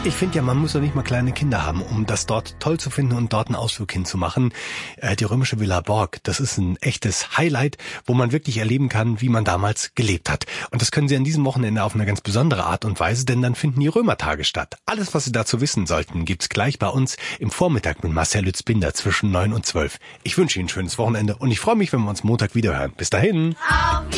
Ich finde ja, man muss doch nicht mal kleine Kinder haben, um das dort toll zu finden und dort einen Ausflug hinzumachen. Die römische Villa Borg, das ist ein echtes Highlight, wo man wirklich erleben kann, wie man damals gelebt hat. Und das können Sie an diesem Wochenende auf eine ganz besondere Art und Weise, denn dann finden die Römertage statt. Alles, was Sie dazu wissen sollten, gibt's gleich bei uns im Vormittag mit Marcel Lütz-Binder zwischen 9 und 12. Ich wünsche Ihnen ein schönes Wochenende und ich freue mich, wenn wir uns Montag wieder hören. Bis dahin.